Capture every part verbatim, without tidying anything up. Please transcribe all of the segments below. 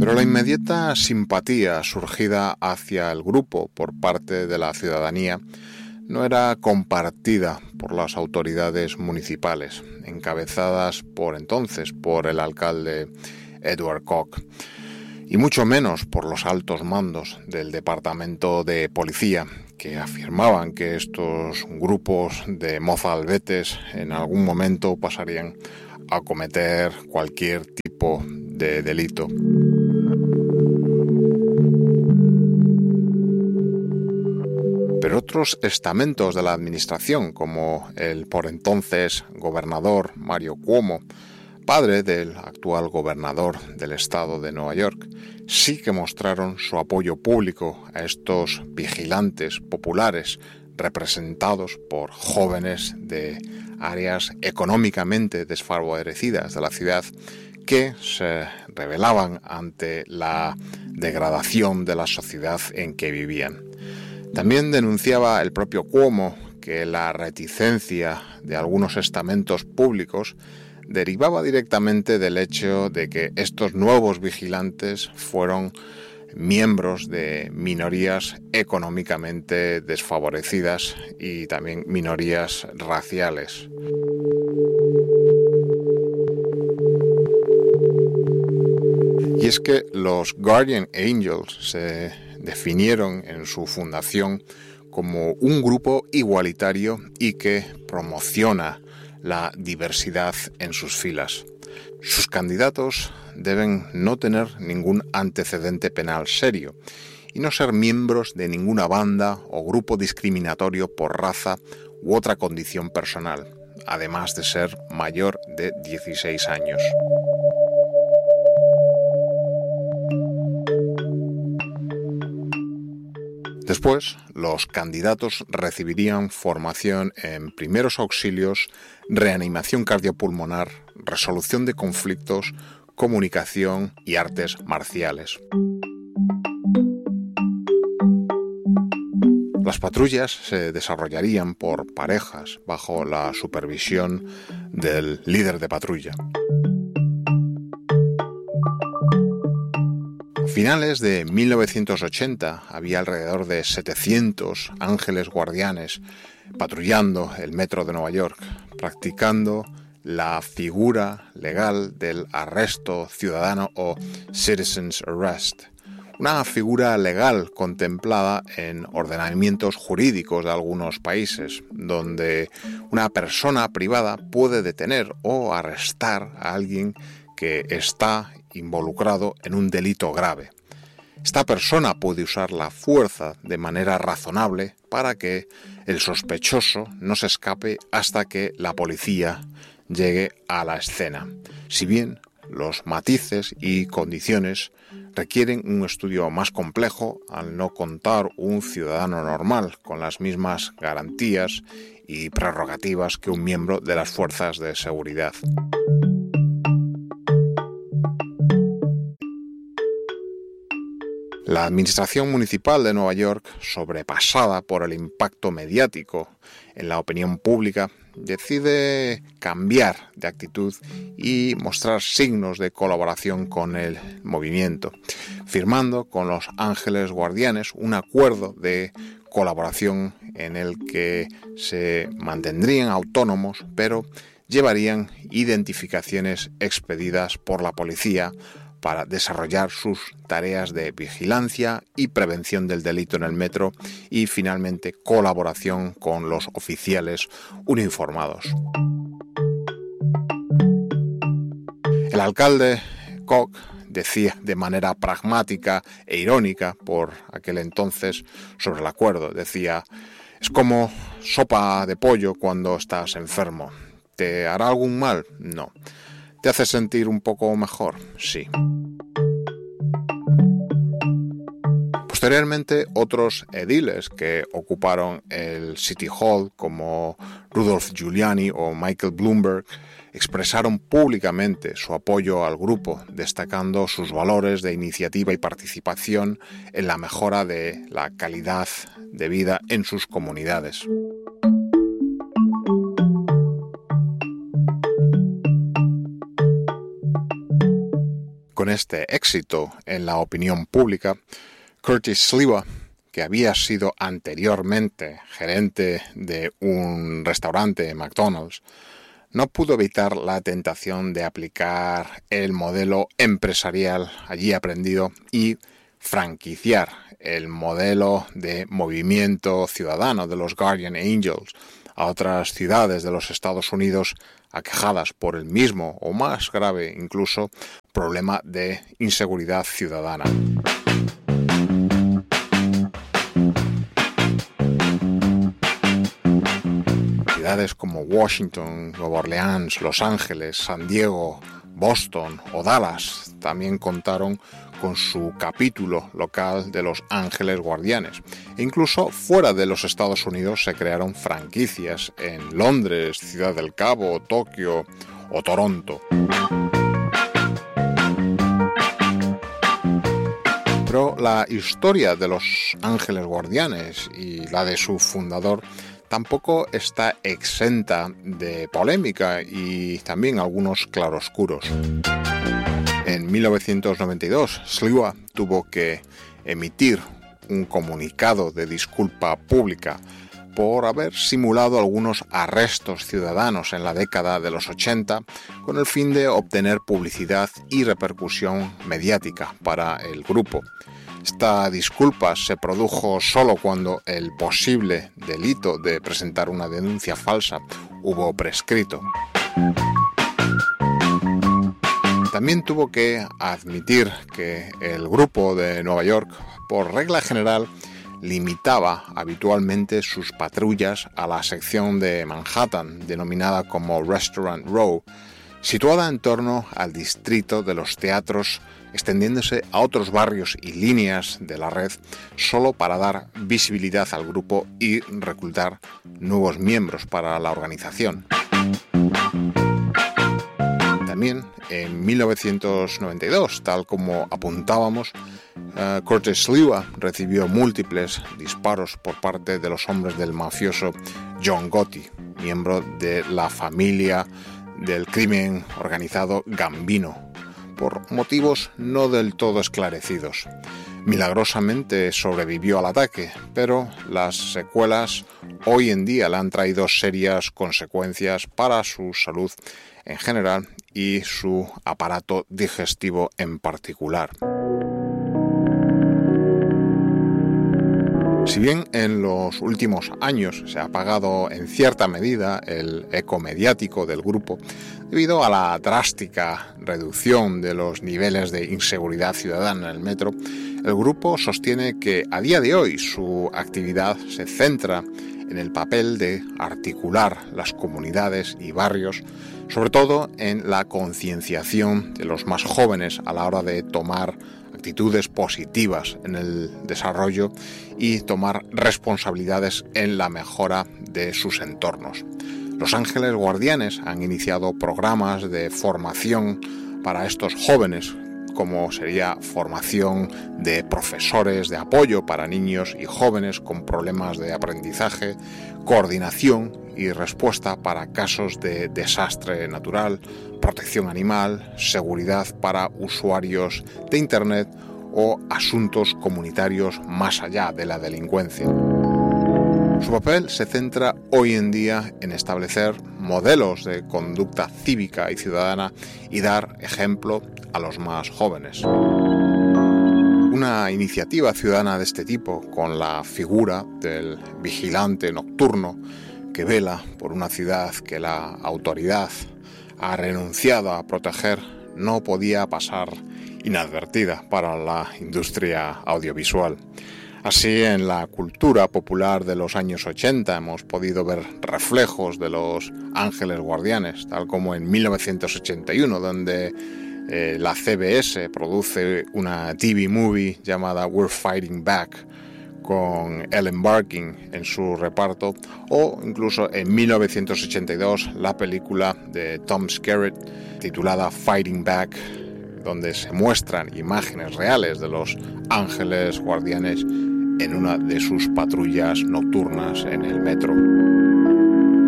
Pero la inmediata simpatía surgida hacia el grupo por parte de la ciudadanía no era compartida por las autoridades municipales, encabezadas por entonces por el alcalde Edward Koch, y mucho menos por los altos mandos del departamento de policía, que afirmaban que estos grupos de mozalbetes en algún momento pasarían a cometer cualquier tipo de delito. Pero otros estamentos de la administración, como el por entonces gobernador Mario Cuomo, padre del actual gobernador del estado de Nueva York, sí que mostraron su apoyo público a estos vigilantes populares representados por jóvenes de áreas económicamente desfavorecidas de la ciudad que se rebelaban ante la degradación de la sociedad en que vivían. También denunciaba el propio Cuomo que la reticencia de algunos estamentos públicos derivaba directamente del hecho de que estos nuevos vigilantes fueron miembros de minorías económicamente desfavorecidas y también minorías raciales. Y es que los Guardian Angels se definieron en su fundación como un grupo igualitario y que promociona la diversidad en sus filas. Sus candidatos deben no tener ningún antecedente penal serio y no ser miembros de ninguna banda o grupo discriminatorio por raza u otra condición personal, además de ser mayor de dieciséis años. Después, los candidatos recibirían formación en primeros auxilios, reanimación cardiopulmonar, resolución de conflictos, comunicación y artes marciales. Las patrullas se desarrollarían por parejas bajo la supervisión del líder de patrulla. A finales de mil novecientos ochenta había alrededor de setecientos ángeles guardianes patrullando el metro de Nueva York, practicando la figura legal del arresto ciudadano o citizen's arrest, una figura legal contemplada en ordenamientos jurídicos de algunos países, donde una persona privada puede detener o arrestar a alguien que está involucrado en un delito grave. Esta persona puede usar la fuerza de manera razonable para que el sospechoso no se escape hasta que la policía llegue a la escena. Si bien los matices y condiciones requieren un estudio más complejo al no contar un ciudadano normal con las mismas garantías y prerrogativas que un miembro de las fuerzas de seguridad. La administración municipal de Nueva York, sobrepasada por el impacto mediático en la opinión pública, decide cambiar de actitud y mostrar signos de colaboración con el movimiento, firmando con los Ángeles Guardianes un acuerdo de colaboración en el que se mantendrían autónomos, pero llevarían identificaciones expedidas por la policía para desarrollar sus tareas de vigilancia y prevención del delito en el metro y, finalmente, colaboración con los oficiales uniformados. El alcalde Koch decía de manera pragmática e irónica por aquel entonces sobre el acuerdo, decía: es como sopa de pollo cuando estás enfermo. ¿Te hará algún mal? No. ¿Te hace sentir un poco mejor? Sí. Posteriormente, otros ediles que ocuparon el City Hall, como Rudolph Giuliani o Michael Bloomberg, expresaron públicamente su apoyo al grupo, destacando sus valores de iniciativa y participación en la mejora de la calidad de vida en sus comunidades. Con este éxito en la opinión pública, Curtis Sliwa, que había sido anteriormente gerente de un restaurante McDonald's, no pudo evitar la tentación de aplicar el modelo empresarial allí aprendido y franquiciar el modelo de movimiento ciudadano de los Guardian Angels a otras ciudades de los Estados Unidos aquejadas por el mismo o más grave incluso problema de inseguridad ciudadana. Ciudades como Washington, Nueva Orleans, Los Ángeles, San Diego, Boston o Dallas también contaron con su capítulo local de los Ángeles Guardianes. E incluso fuera de los Estados Unidos se crearon franquicias en Londres, Ciudad del Cabo, Tokio o Toronto. Pero la historia de los Ángeles Guardianes y la de su fundador tampoco está exenta de polémica y también algunos claroscuros. En mil novecientos noventa y dos, Sliwa tuvo que emitir un comunicado de disculpa pública por haber simulado algunos arrestos ciudadanos en la década de los ochenta con el fin de obtener publicidad y repercusión mediática para el grupo. Esta disculpa se produjo solo cuando el posible delito de presentar una denuncia falsa hubo prescrito. También tuvo que admitir que el grupo de Nueva York, por regla general, limitaba habitualmente sus patrullas a la sección de Manhattan, denominada como Restaurant Row, situada en torno al distrito de los teatros, extendiéndose a otros barrios y líneas de la red, solo para dar visibilidad al grupo y reclutar nuevos miembros para la organización. También en mil novecientos noventa y dos, tal como apuntábamos, uh, Curtis Sliwa recibió múltiples disparos por parte de los hombres del mafioso John Gotti, miembro de la familia del crimen organizado Gambino, por motivos no del todo esclarecidos. Milagrosamente sobrevivió al ataque, pero las secuelas hoy en día le han traído serias consecuencias para su salud en general y su aparato digestivo en particular. Si bien en los últimos años se ha apagado en cierta medida el eco mediático del grupo debido a la drástica reducción de los niveles de inseguridad ciudadana en el metro, el grupo sostiene que a día de hoy su actividad se centra en el papel de articular las comunidades y barrios, sobre todo en la concienciación de los más jóvenes a la hora de tomar actitudes positivas en el desarrollo y tomar responsabilidades en la mejora de sus entornos. Los Ángeles Guardianes han iniciado programas de formación para estos jóvenes, como sería formación de profesores de apoyo para niños y jóvenes con problemas de aprendizaje, coordinación y respuesta para casos de desastre natural, protección animal, seguridad para usuarios de Internet o asuntos comunitarios más allá de la delincuencia. Su papel se centra hoy en día en establecer modelos de conducta cívica y ciudadana y dar ejemplo a los más jóvenes. Una iniciativa ciudadana de este tipo, con la figura del vigilante nocturno que vela por una ciudad que la autoridad ha renunciado a proteger, no podía pasar inadvertida para la industria audiovisual. Así, en la cultura popular de los años ochenta hemos podido ver reflejos de los Ángeles Guardianes, tal como en mil novecientos ochenta y uno, donde eh, la C B S produce una T V movie llamada We're Fighting Back, con Ellen Barkin en su reparto, o incluso en mil novecientos ochenta y dos la película de Tom Skerritt titulada Fighting Back, donde se muestran imágenes reales de los Ángeles Guardianes en una de sus patrullas nocturnas en el metro.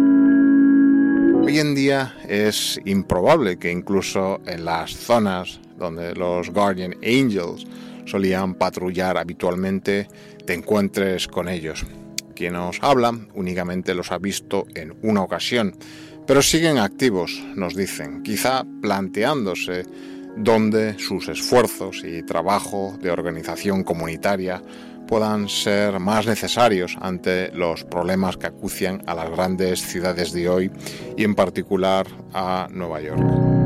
Hoy en día es improbable que incluso en las zonas donde los Guardian Angels solían patrullar habitualmente, te encuentres con ellos. Quien nos habla únicamente los ha visto en una ocasión, pero siguen activos, nos dicen, quizá planteándose dónde sus esfuerzos y trabajo de organización comunitaria puedan ser más necesarios ante los problemas que acucian a las grandes ciudades de hoy y en particular a Nueva York.